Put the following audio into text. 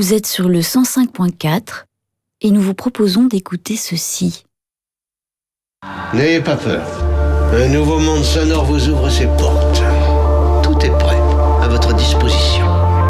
Vous êtes sur le 105.4 et nous vous proposons d'écouter ceci. N'ayez pas peur. Un nouveau monde sonore vous ouvre ses portes. Tout est prêt à votre disposition.